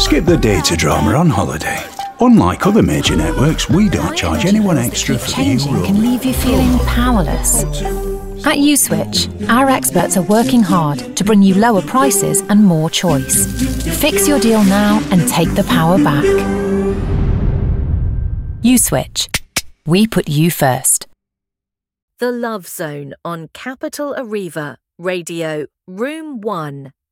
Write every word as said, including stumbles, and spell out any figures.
Skip the data drama on holiday. Unlike other major networks, we don't charge anyone extra for the Changing euro. can leave you feeling powerless. At USwitch, our experts are working hard to bring you lower prices and more choice. Fix your deal now and take the power back. USwitch. We put you first. The Love Zone on Capital Arriva, Radio, Room one.